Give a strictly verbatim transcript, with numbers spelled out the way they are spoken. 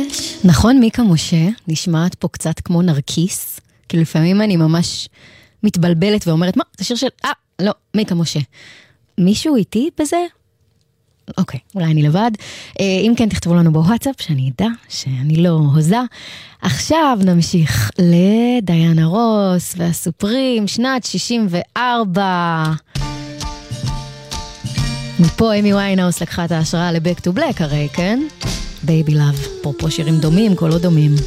נכון, מיקה משה נשמעת פה קצת כמו נרקיס, כי לפעמים אני ממש מתבלבלת ואומרת, מה, זה שיר של, אה, לא, מיקה משה. מישהו איתי בזה? אוקיי, אולי אני לבד. אם כן, תכתבו לנו בוואטסאפ, שאני אדע שאני לא הוזה. עכשיו נמשיך לדיינה רוס והסופרים, שנת שישים וארבע. מפה אמי ויינהאוס לקחה את ההשראה לבק טו בלק הרי, כן? בייבי לאב, פרופו שירים דומים, קולות דומים.